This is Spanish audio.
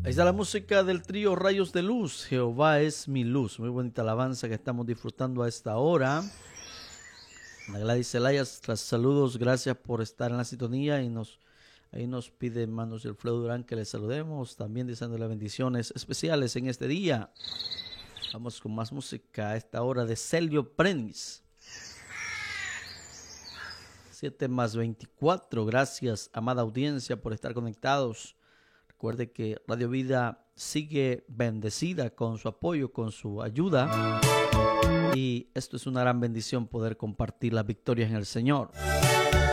Ahí está la música del trío Rayos de Luz. Jehová es mi luz. Muy bonita alabanza que estamos disfrutando a esta hora. Ana Gladys Zelaya, tras saludos, gracias por estar en la sintonía y ahí nos pide hermanos del Alfredo Durán que les saludemos, también deseándole bendiciones especiales en este día. Vamos con más música a esta hora de Celio Prenis. 7+24, gracias amada audiencia por estar conectados. Recuerde que Radio Vida sigue bendecida con su apoyo, con su ayuda. Y esto es una gran bendición poder compartir las victorias en el Señor.